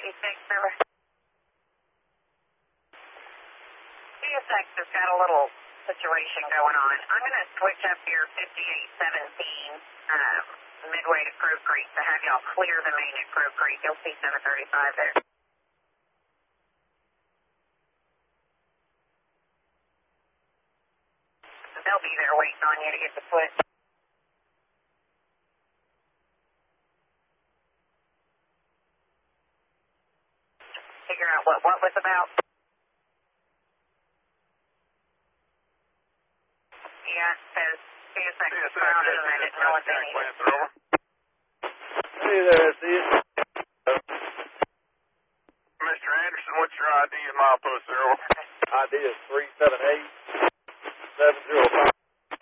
over. CSX has got a little situation going on. I'm going to switch up your 5817 midway to Crow Creek to have y'all clear the main at Crow Creek. You'll see 735 there. They'll be there waiting on you to get the switch. Figure out what was about. Yeah, it says CSX is grounded and I didn't know what they needed. Hey there, SC. Mr. Anderson, what's your ID and milepost there? ID is 378-705.